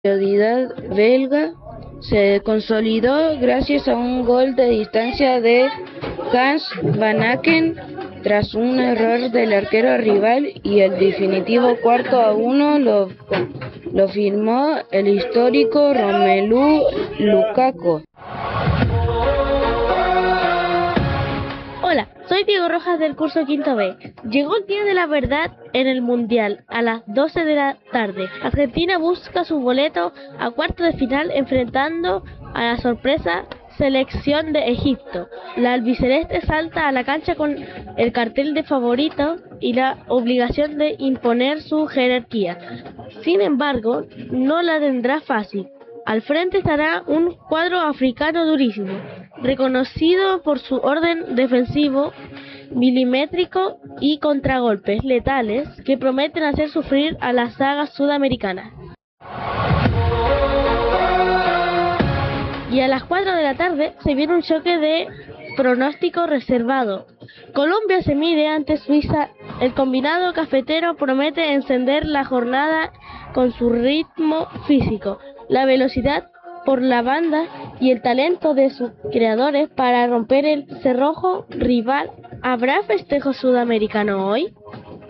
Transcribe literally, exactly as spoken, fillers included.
superioridad belga se consolidó gracias a un gol de distancia de Hans Van Aken tras un error del arquero rival, y el definitivo cuatro a uno lo, lo firmó el histórico Romelu Lukaku. Hola, soy Diego Rojas del curso Quinto B. Llegó el día de la verdad en el Mundial a las doce de la tarde. Argentina busca su boleto a cuartos de final enfrentando a la sorpresa selección de Egipto. La albiceleste salta a la cancha con el cartel de favorito y la obligación de imponer su jerarquía. Sin embargo, no la tendrá fácil. Al frente estará un cuadro africano durísimo, reconocido por su orden defensivo milimétrico y contragolpes letales que prometen hacer sufrir a la saga sudamericana. Y a las cuatro de la tarde se viene un choque de pronóstico reservado. Colombia se mide ante Suiza. El combinado cafetero promete encender la jornada con su ritmo físico, la velocidad por la banda y el talento de sus creadores para romper el cerrojo rival. ¿Habrá festejo sudamericano hoy?